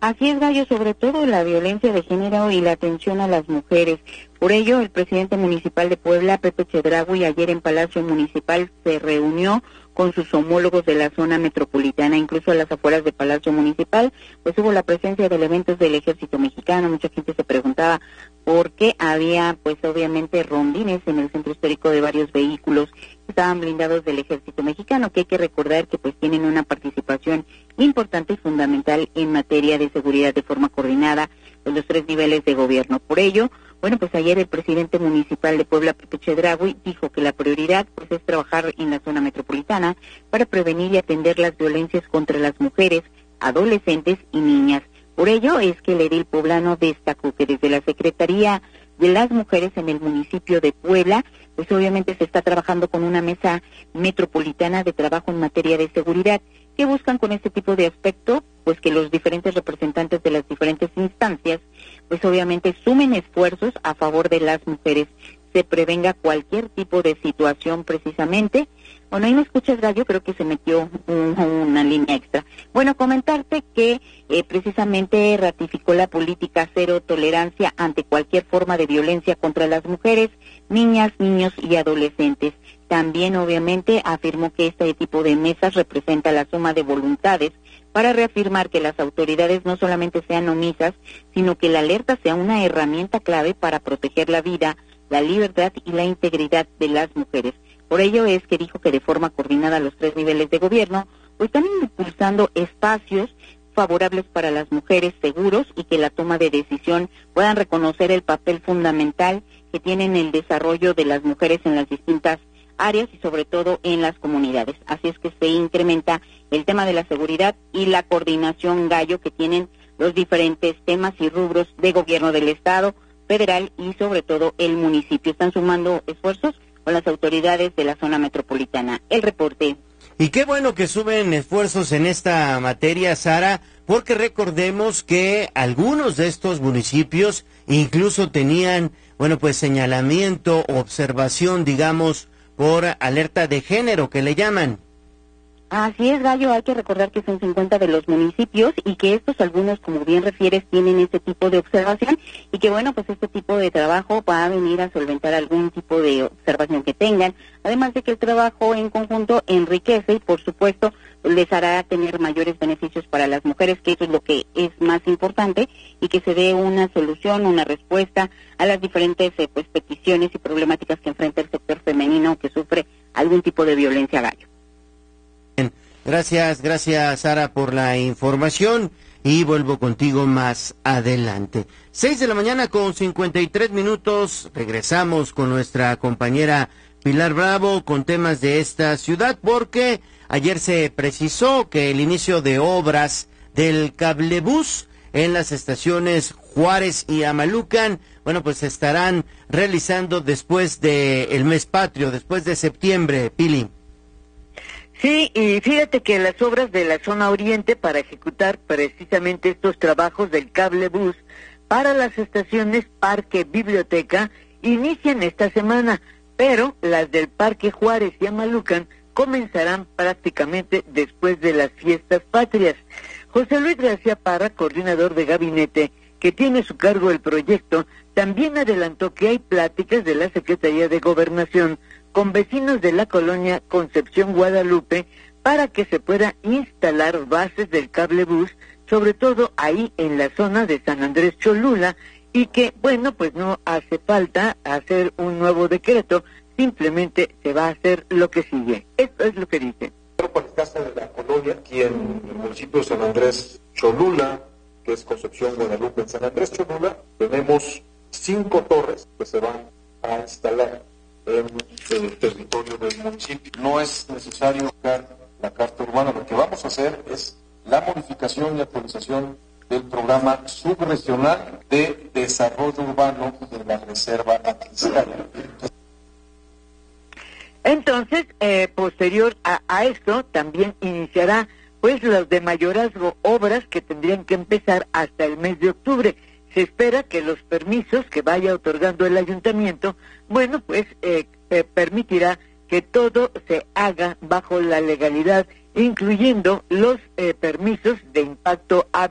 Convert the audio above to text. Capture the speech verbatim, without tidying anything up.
Así es, Gallo, sobre todo la violencia de género y la atención a las mujeres. Por ello, el presidente municipal de Puebla, Pepe Chedraui, ayer en Palacio Municipal se reunió con sus homólogos de la zona metropolitana, incluso a las afueras de Palacio Municipal, pues hubo la presencia de elementos del Ejército Mexicano. Mucha gente se preguntaba por qué había, pues obviamente, rondines en el centro histórico de varios vehículos que estaban blindados del Ejército Mexicano, que hay que recordar que pues tienen una participación importante y fundamental en materia de seguridad de forma coordinada en los tres niveles de gobierno. Por ello, bueno, pues ayer el presidente municipal de Puebla, Pepe Chedraui, dijo que la prioridad pues es trabajar en la zona metropolitana para prevenir y atender las violencias contra las mujeres, adolescentes y niñas. Por ello es que el edil poblano destacó que desde la Secretaría de las Mujeres en el municipio de Puebla, pues obviamente se está trabajando con una mesa metropolitana de trabajo en materia de seguridad. ¿Qué buscan con este tipo de aspecto? Pues que los diferentes representantes de las diferentes instancias, pues obviamente sumen esfuerzos a favor de las mujeres, se prevenga cualquier tipo de situación precisamente. Bueno, ahí me escuchas, Gallo, creo que se metió un, una línea extra. Bueno, comentarte que eh, precisamente ratificó la política cero tolerancia ante cualquier forma de violencia contra las mujeres, niñas, niños y adolescentes. También, obviamente, afirmó que este tipo de mesas representa la suma de voluntades para reafirmar que las autoridades no solamente sean omisas, sino que la alerta sea una herramienta clave para proteger la vida, la libertad y la integridad de las mujeres. Por ello es que dijo que de forma coordinada los tres niveles de gobierno pues están impulsando espacios favorables para las mujeres, seguros, y que la toma de decisión puedan reconocer el papel fundamental que tienen el desarrollo de las mujeres en las distintas áreas y sobre todo en las comunidades. Así es que se incrementa el tema de la seguridad y la coordinación, Gallo, que tienen los diferentes temas y rubros de gobierno del Estado, federal y sobre todo el municipio. Están sumando esfuerzos con las autoridades de la zona metropolitana. El reporte. Y qué bueno que suben esfuerzos en esta materia, Sara, porque recordemos que algunos de estos municipios incluso tenían, bueno, pues señalamiento, observación, digamos, por alerta de género, que le llaman. Así es, Gallo, hay que recordar que son cincuenta de los municipios y que estos algunos, como bien refieres, tienen este tipo de observación y que, bueno, pues este tipo de trabajo va a venir a solventar algún tipo de observación que tengan, además de que el trabajo en conjunto enriquece y, por supuesto, les hará tener mayores beneficios para las mujeres, que eso es lo que es más importante, y que se dé una solución, una respuesta a las diferentes eh, pues, peticiones y problemáticas que enfrenta el sector femenino que sufre algún tipo de violencia, Gallo. Gracias, gracias Sara por la información y vuelvo contigo más adelante. Seis de la mañana con cincuenta y tres minutos, regresamos con nuestra compañera Pilar Bravo con temas de esta ciudad porque ayer se precisó que el inicio de obras del cablebús en las estaciones Juárez y Amalucan, bueno, pues se estarán realizando después del mes patrio, después de septiembre, Pili. Sí, y fíjate que las obras de la zona oriente para ejecutar precisamente estos trabajos del cablebús para las estaciones Parque Biblioteca inician esta semana, pero las del Parque Juárez y Amalucan comenzarán prácticamente después de las fiestas patrias. José Luis García Parra, coordinador de gabinete, que tiene a su cargo el proyecto, también adelantó que hay pláticas de la Secretaría de Gobernación con vecinos de la colonia Concepción Guadalupe para que se pueda instalar bases del cablebús, sobre todo ahí en la zona de San Andrés Cholula, y que, bueno, pues no hace falta hacer un nuevo decreto, simplemente se va a hacer lo que sigue. Esto es lo que dice. Por el caso de la colonia, aquí en el municipio de San Andrés Cholula, que es Concepción Guadalupe, en San Andrés Cholula, tenemos cinco torres que se van a instalar en el territorio del municipio. No es necesario buscar la carta urbana, lo que vamos a hacer es la modificación y actualización del programa subregional de desarrollo urbano de la Reserva Atliscaya. Entonces, eh, posterior a, a esto, también iniciará pues los de mayorazgo, obras que tendrían que empezar hasta el mes de octubre. Se espera que los permisos que vaya otorgando el ayuntamiento, bueno, pues eh, eh, permitirá que todo se haga bajo la legalidad, incluyendo los eh, permisos de impacto